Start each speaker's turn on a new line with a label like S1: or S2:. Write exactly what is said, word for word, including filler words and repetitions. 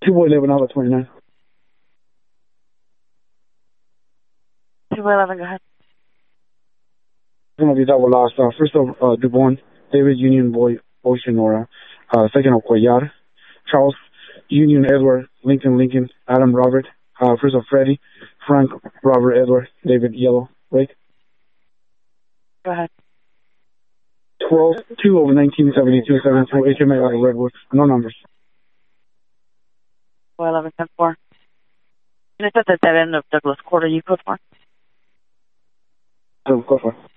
S1: two boy eleven, outlet twenty-nine.
S2: two boy eleven, go ahead.
S1: It's going to be double lost. Uh, first of uh, Dubon, David, Union, Boy, Ocean, Nora. Uh, second of Cuellar, Charles, Union, Edward, Lincoln, Lincoln, Adam, Robert. Uh, first of Freddie, Frank, Robert, Edward, David, Yellow, Blake.
S2: Go ahead.
S1: twelve, two of nineteen seventy-two, seven two, H M A out of Redwood. No numbers.
S2: two boy eleven, ten four. And it's at the dead end of Douglas Quarter, you code for?
S1: Oh, go for it.